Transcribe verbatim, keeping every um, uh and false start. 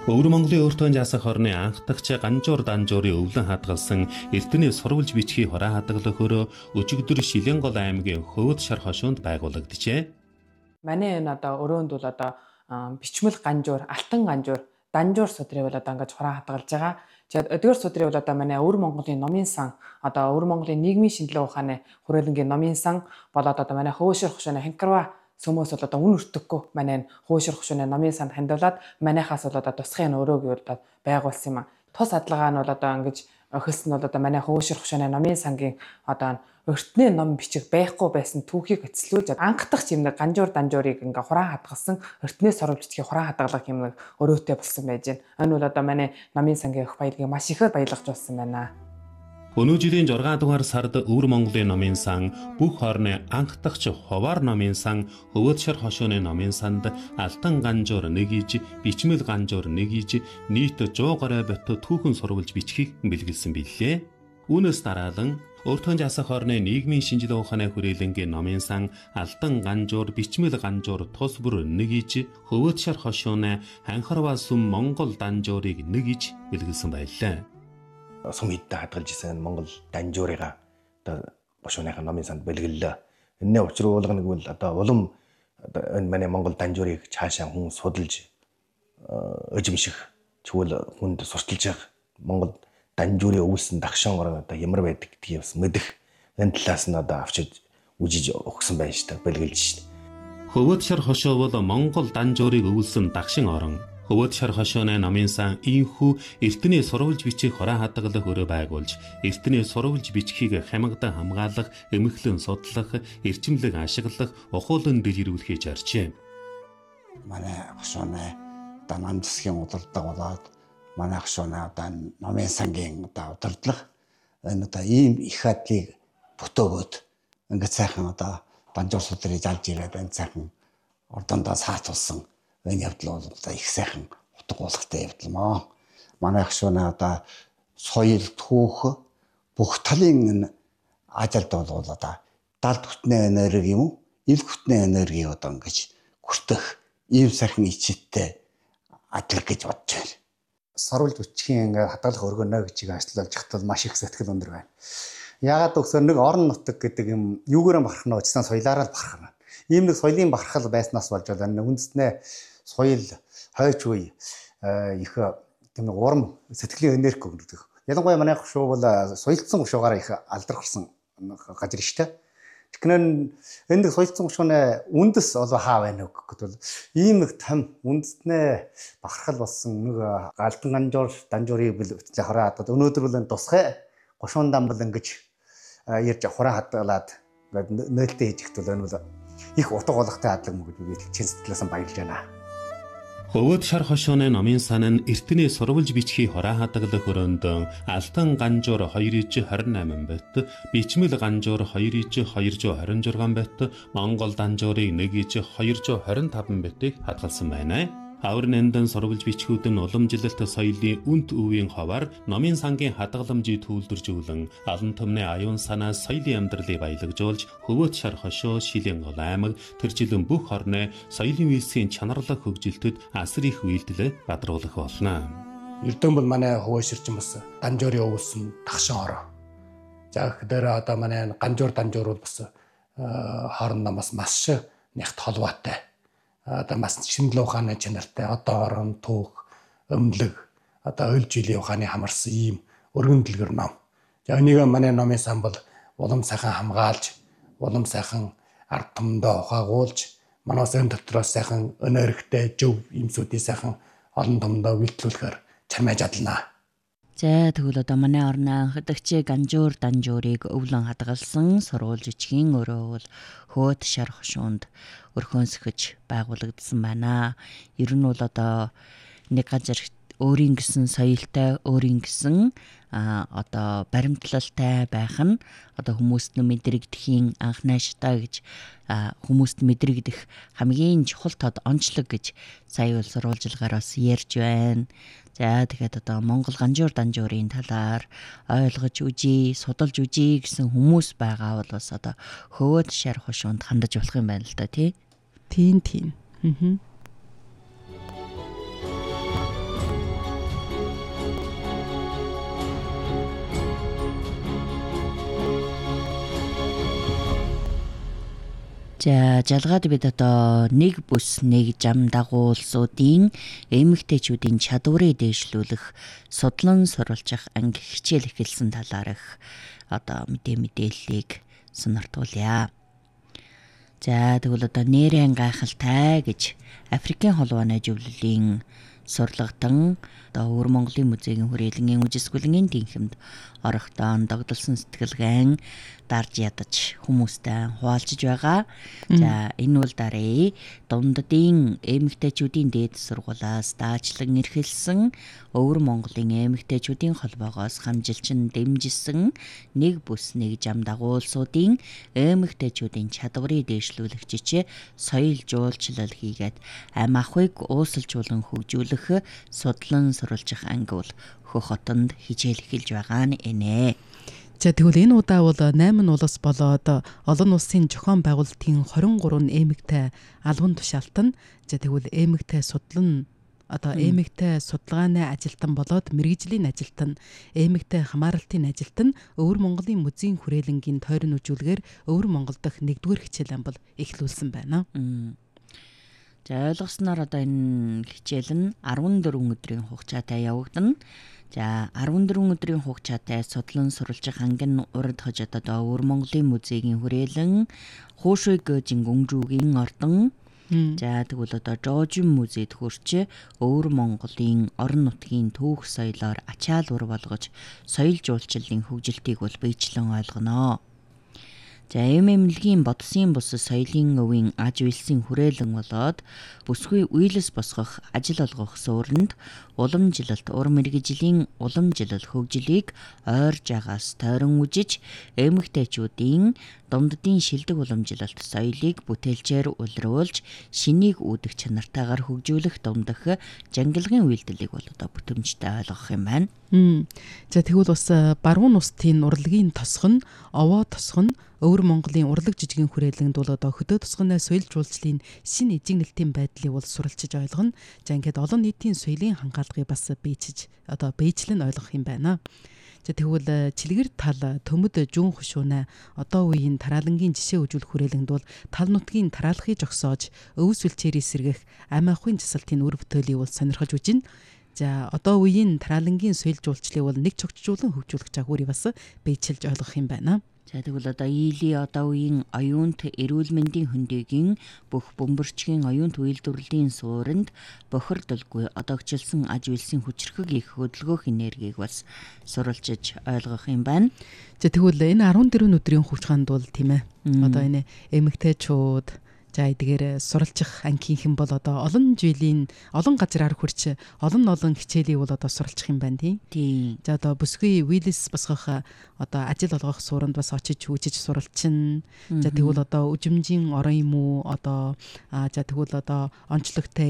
Өвөр Монголын өөртөө жасах хорны анх дахь ганжуур данжуурын өвлөн хадгалсан эрдэнэ сурвалж бичгийн хороо хадгалах хөрөө өчигдөр Шилэнгол аймгийн Хөвөд шар хошуунд байгуулагджээ. Манай энэ одоо өрөөнд бол одоо бичмэл ганжуур, алтан ганжуур, данжуур судрыг бол одоо ингэж хороо хадгалж байгаа. Тэгээд эдгээр судрыг бол одоо манай Өвөр Монголын номын сан, одоо Өвөр Монголын нийгмийн шинжилгээ ухааны хүрээлэнгийн номын сан болоод одоо манай Хөвөд шар хошууны Ханкарва Сөмөөс бол одоо үн өртөггүй манай энэ Хөвөд шар хошууны номын санд хандуулаад манайхаас бол одоо тусгын өрөөг бол байгуулсан юм а. Тус адлагаа нь бол одоо ингэж охилсон бол одоо манай Хөвөд шар хошууны номын сангийн одоо өртний ном бичих байхгүй байсан түүхийг эцэлүүлж анх дахь юм нэг ганжуур данжуурыг ингээ хураа хадгалсан өртний сурвалж бичгийн хураа хадгалах юм нэг өрөөтэй болсон байж байна. Энэ бол одоо манай номын сангийн өх баялагийг маш ихээр баялагч болсон байна. Өнөө жилийн жургаан дугаар сард Өвөр Монголын номын сан, бүх хорны анх дахь Хуваар номын сан, Хөвөд шар хошууны номын санд алтан ганжуур нэг иж, бичмэл ганжуур нэг иж, нийт сто гаруй бот түүхэн сурвалж бичгийг бэлгэлсэн билээ. Үүнээс дараалан өөртөө жасах хорны нийгмийн шинжилгээ ухааны хүрээлэнгийн номын сан, алтан ганжуур, бичмэл ганжуур тус бүр нэг иж, Хөвөд шар хошууны Ханкарва сүм Монгол данжуурыг нэг иж бэлгэлсэн байлаа. Сум хидтэй хадгалж исэн Монгол данжуурыга одоо гошууныхаа номын санд бэлгэллээ. Энэний учир уулга нэг бол одоо улам энэ манай Монгол данжуурыг цаашаа хүн судалж өжимших чигвэл хүнд сурталж явах Монгол данжуурын өвлсөн дагшин орон одоо ямар байдаг гэдгийг бас мэдэх энэ талаас нь одоо авчиж үжиж өгсөн байна шүү дээ, бэлгэлж шүү дээ. Хөвөд шар хошуу бол Монгол данжуурыг өвлсөн дагшин орон. Хөвөд шар хошууны номын сан ийхүү эртний сурвалж бичих хороо хадгалах өрөө байгуулж, эртний сурвалж бичгийг хамгадан хамгаалах, эмхлэн судлах, эрчимлэг ашиглах, ухуулан дэлгэрүүлэхийг зорчээ. Манай хошууны одоо ном засгийн удирдаг болоод манай хошууны одоо номын сангийн одоо удирдлага энэ одоо ийм их хадлыг бүтөөгөөд ингээд сайхан одоо данжуур судрыг залж ирээд энэ сайхан ордондоо саатуулсан энэ явдал бол одоо их сайхан утга уулгатай явдал маа. Манай хошууны одоо соёл түүх бүх талын ажилд бол одоо далд хүтний энерги юм уу? Ил хүтний энерги одоо ингэж хүртэх ийм сайхан ичэттэй адлаг гэж бодож байна. Сурвалж бичгийн ингээ хадгалах өргөнөө гэж ажиллаж хатвал маш их сэтгэл өндөр байна. Яагаад гэвэл нэг орон нутаг гэдэг юм юугээрээ барах нь очсон соёлаараа л барах нь. Ийм нэг соёлын бархал байснаас болж байна. Үндэснээ соёл хойч үе их тийм нэг урам сэтгэлийн энерги өгдөг. Ялангуяа манай хошуу бол соёлцсон хошуугаар их алдархсан газар шүү дээ. Тэгэхээр энэ соёлцсон хошууны үндэс одоо хаа байна вэ гэхэд бол ийм нэг там үндэснээ бахархал болсон нэг галдан ганжуур данжуурыг битлээ хороо хадгаад өнөөдөр бол энэ тусгай гошуун дам бол ингэж ярьж хороо хадгалаад нээлттэй хийж ихтэл энэ бол их утга болгохтой адлаг мөгөд би чин сэтгэлээс баярлж байна. Хөвөд шар хошууны номын сан нь эртний сурвалж бичгийн хороо хадгалах өрөөнд алтан ганжуур хоёр иж двадцать восемь бот, бичмэл ганжуур хоёр иж two hundred twenty-six бот, Монгол данжуурыг нэг иж two hundred twenty-five ботыг хадгалсан байна. Авар нэндан сурвалж бичгүүд нь уламжлалт соёлын үнэт өвийн ховаар номын сангийн хадгаламжийг түүлдэржүүлэн алан түмний аюун санаа соёлын амьдралыг баялагжуулж Хөвөд шар хошуу Шилэнгол аймаг төржилэн бүх хорны соёлын үйлсийн чанарлах хөгжилтөд асар их үйлдэл бадруулах болно. Эрдэнэ бол манай Хөвөд ширчин бас данжуурын өвлсөн дагшин ороо. За гэхээр одоо манай ганжуур данжуур бол бас хоорондоо бас маш нэгт холбоотой. Одоо бас шинжилгээ ухааны чанартай одоо орон түүх өмлөг одоо ойл жилийн ухааны хамарсан ийм өргөн дэлгэр ном. За энийг манай номын сан бол улам сайхан хамгаалж, улам сайхан ард түмэндээ ухаагуулж, манаас энэ дотроос сайхан өнөөрхтэй зөв юмсуудыг сайхан олон түмэндээ үйлдвэрлэхээр чармайж адлана. За тэгвэл одоо манай орны анхдагч ганжуур данжуурыг өвлөн хадгалсан сурвалж бичгийн өрөө бол Хөвөд шар хошуунд өрхөөнсгөж байгуулагдсан байна. Ер нь бол одоо нэг газар өөрийн гэсэн соёлтой, өөрийн гэсэн а одоо баримтлалтай байх нь одоо хүмүүст нь мэдрэгдэхийн анх найштай гэж хүмүүст мэдрэгдэх хамгийн чухал тод онцлог гэж сая бол сурвалжилгаараас ярьж байна. За тэгээд одоо Монгол ганжуур данжуурын талаар ойлгож үжий, судалж үжий гэсэн хүмүүс байгаа бол бас одоо Хөвөд шар хошуунд хандаж болох юм байна л да тий. Тийм тийм. Аа. За жалгаад бид одоо нэг бүс нэг зам дагуулсуудын эмэгтэйчүүдийн чадварыг дээшлүүлэх судлан сурвалжих анги хичээл эхэлсэн талаарх одоо мэдээ мэдээллийг сониртуулъя. За тэгвэл одоо нэрэн гайхалтай гэж Африкийн холбооны зөвлөлийн сурлагтан одоо Өвөр Монголын музейн хүрээлэнгийн үжисгүлэнгийн тэнхимд орохдоо догдолсон сэтгэлгэн дарж ядаж хүмүүстэй хуваалцж байгаа. За энэ бол дарааи дунддын эмэгтэйчүүдийн дээд сургуулиас даачлан эрхэлсэн Өвөр Монголын эмэгтэйчүүдийн холбоогоос хамжилчин дэмжсэн нэг бүс нэг зам дагуулсуудын эмэгтэйчүүдийн чадварыг дээшлүүлэх жишээ соёл жуулчлал хийгээд ам ахуйг уусалжуулан хөгжүүлэх судлан сурвалжих анги бол Хөх хотонд хичээл эхэлж байгаа нь энэ. За тэгвэл энэ удаа бол найман улс болоод олон улсын зохион байгуулалтын хорин гурван эмэгтэй албан тушаалтан за тэгвэл эмэгтэй судлан одоо эмэгтэй судалгааны ажилтан болоод мэргэжлийн ажилтан эмэгтэй хамааралтын ажилтан Өвөр Монголын музейн хүрээлэнгийн тойрон үзүүлгээр Өвөр Монгол дахь нэгдүгээр хичээл ам бол эхлүүлсэн байна. За ойлгосноор одоо энэ хичээл нь арван дөрвөн өдрийн хугацаатай явагдана. За арван дөрвөн өдрийн хугацаатай судлан сурвалжих анги нь урд хожид одоо Өвөр Монголын музейн хүрээлэн Хуушуй Гожин гүнжүүгийн ордон за тэгвэл одоо Жожин музейд хурч Өвөр Монголын орон нутгийн түүх соёлоор ачаал ур болгож соёл жуулчлалын хөгжилтийг бол биечлэн ойлгоно. За эм эмнэлгийн бодсон бус соёлын өвийн аж үйлсийн хүрээлэн болоод бүсгүй үйлс босгох ажил олгох суурьнд уламжилалт ур мэргэжлийн уламжилал хөгжлийг ойр жагаас тойрон үжиж эмэгтэйчүүдийн дунддын шилдэг уламжилалт соёлыг бүтээлчээр улруулж шинийг үүдэх чанартайгаар хөгжүүлэх дундах жангилгын үйлдэлийг бол одоо бүтэмжтэй ойлгох юм байна. За тэгвэл бас баруун устын урлагийн тосгон овоо тосгон Өвөр Монголын урлаг жижигэн хүрээлэнд бол одоо хөдөө тосгоны соёл жуулчлалын шинэ эзэгнэлтийн байдлыг бол суралцж ойлгоно. За ингээд олон нийтийн соёлын хангаалгыг бас бийчж одоо бийжлэн ойлгох юм байна. За тэгвэл чилгэр тал төмөд жүн хушууна одоо үеийн тараалангийн жишээ үзүүлэх хүрээлэнд бол тал нутгийн тараалахыг жогсоож өвс үлчээрийг сэргэх ам ахуйн засалтын үр бүтээлийг бол сонирхож үжин. За одоо үеийн тараалангийн соёл жуулчлалыг бол нэг чогтжуулан хөгжүүлэх жагуурыг бас бийчилж ойлгох юм байна. За тэгвэл одоо ийли одоо үеийн оюунт эрүүл мэндийн хөндийгийн бүх бөмбөрчгийн оюунт үйлдвэрлэлийн суурьнд бохирдолгүй одоогчлсон аж үйлсийн хүчрхэг их хөдөлгөөх энергийг бас сурвалжиж ойлгох юм байна. За тэгвэл энэ арван дөрвөн өдрийн хугацаанд бол тийм ээ. Одоо энэ эмэгтэйчүүд за эдгээр суралцах ангийнхэн бол одоо олон жилийн олон газраар хурч олон олон хичээлийг бол одоо суралцах юм байна тийм. За одоо бүсгүй үйлс босгох одоо ажил олгох суурьнд бас очиж хүчиж суралцсан. За тэгвэл одоо үжимжийн орон юм уу одоо за тэгвэл одоо онцлогтой